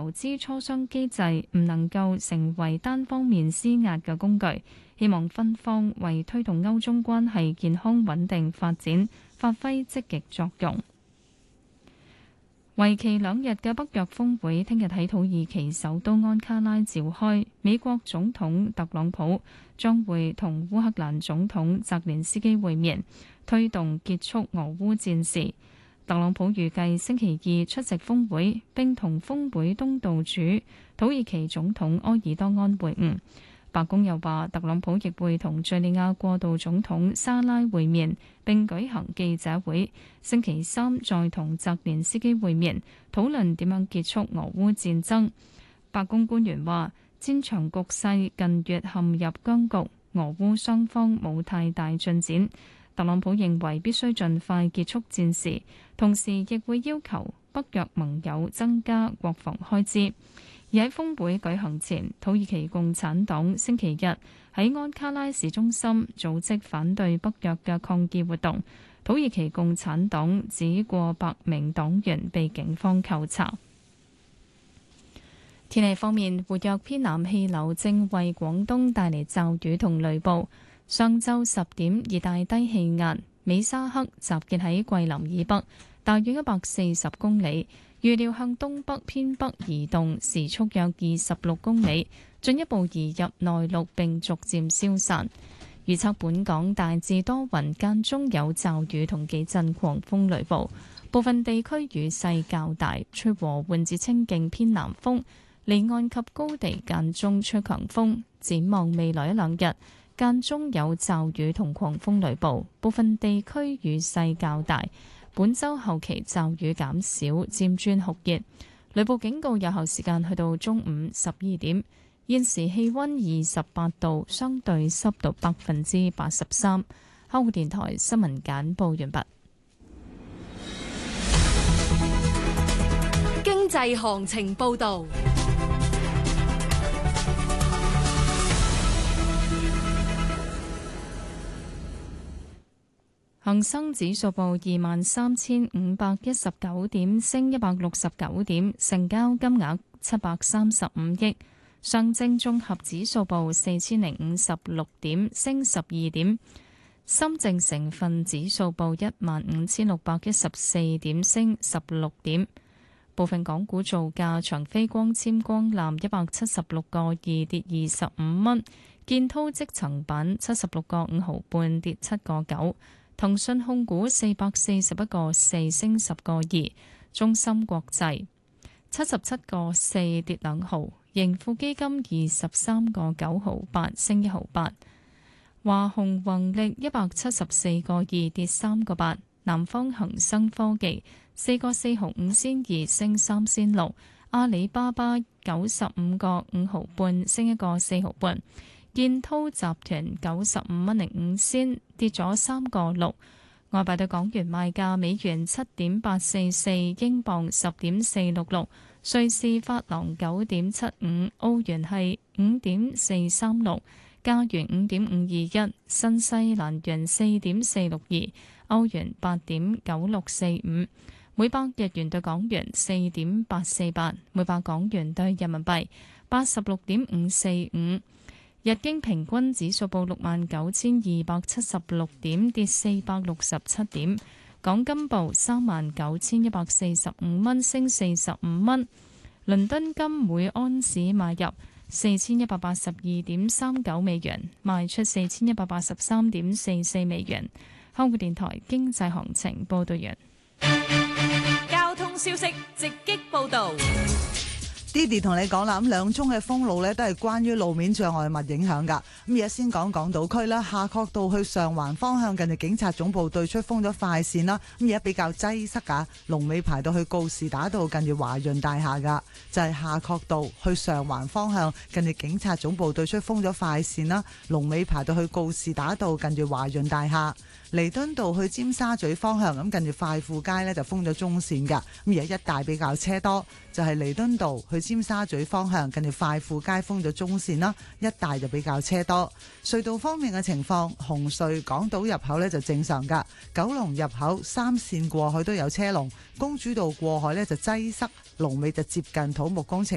投資磋商機制唔能夠成為單方面施壓嘅工具，希望分方為推動歐中關係健康穩定發展發揮積極作用。為期2日嘅北約峰會聽日喺土耳其首都安卡拉召開，美國總統特朗普將會同烏克蘭總統澤連斯基會面，推動結束俄烏戰事。特朗普預計星期二出席峰會，並同峰會東道主土耳其總統埃爾多安會晤。白宮又話，特朗普亦會同敘利亞過渡總統沙拉會面，並舉行記者會。星期三再同澤連斯基會面，討論點樣結束俄烏戰爭。白宮官員話，戰場局勢近月陷入僵局，俄烏雙方冇太大進展。特朗普認為必須盡快結束戰事，同時亦會要求北約盟友增加國防開支。而喺峰會舉行前，土耳其共產黨星期日喺安卡拉市中心組織反對北約嘅抗議活動。土耳其共產黨指過百名黨員被警方扣查。天氣方面，活躍偏南氣流正為廣東帶嚟驟雨同雷暴。上晝10點，熱帶低氣壓美沙克集結喺桂林以北，大約140公里。預料向東北偏北移動，時速約26公里，進一步移入內陸並逐漸消散。預測本港大致多雲，間中有驟雨同幾陣狂風雷暴，部分地區雨勢較大，吹和緩至清勁偏南風，離岸及高地間中吹強風。展望未來1-2日，間中有驟雨同狂風雷暴，部分地區雨勢較大。本週後期驟雨減少，漸轉酷熱，雷暴警告有效時間去到中午12點。現時氣溫28度，相對濕度83%。香港電台新聞簡報完畢。 經濟行情報道。 恒生指數報23,519點，升169點，成交金額735億。上證綜合指數報4,056點，升12點。深證成分指數報15,614點，升16點。部分港股造價：長飛光纖光纜176個2跌25蚊，建滔積層板76個5毫半跌7個9。騰訊控股441個4升10個2，中芯國際77個4跌2毫，盈富基金23個9毫8升1毫8，華虹宏力174個2跌3個8，南方恒生科技4個4毫5仙2升3仙6，阿里巴巴95個5毫半升1個4毫半。建滔集團95蚊05仙跌咗3個6，外幣對港元賣價：美元7.844，英鎊10.466，瑞士法郎9.75，歐元係5.436，加元5.521，新西蘭元4.462，歐元8.9645，每百日元對港元4.848，每百港元對人民幣86.545。日經平均指數報69,276點，跌467點。港金報39,145蚊，升45蚊。倫敦金每安士買入4,182.39美元，賣出4,183.44美元。香港電台經濟行情報道完。 交通消息直擊報道。 Didi 同你講啦，咁兩宗嘅封路呢都係關於路面障礙物影響㗎。咁而家先講港島區啦，夏慤道去上環方向近住警察總部對出封咗快線啦。咁而家比較擠塞㗎，龍尾排到去告士打道近住華潤大廈㗎，就係夏慤道去上環方向近住警察總部對出封咗快線啦，龍尾排到去告士打道近住華潤大廈。彌敦道去尖沙咀方向咁近住快富街呢就封咗中線㗎，咁而家一帶比較車多，就係彌敦道去尖沙咀方向近住快富街封咗中線啦，一帶就比較車多。隧道方面嘅情況，紅隧港島入口呢就正常㗎，九龍入口三線過海都有車龍，公主道過海呢就擠塞，龍尾就接近土木工程